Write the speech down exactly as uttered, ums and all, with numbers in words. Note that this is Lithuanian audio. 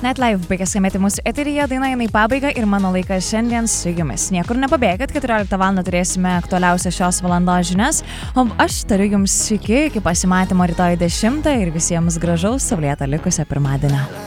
Night Live baigė skambėti mūsų eteryje, daina eina į pabaigą ir mano laikas šiandien su jumis. Niekur nepabėgit, keturioliktą valandą turėsime aktualiausias šios valandos žinias, o aš tariu jums iki, iki pasimatymo rytoj dešimtą ir visiems gražaus, saulėto likusio pirmadienio.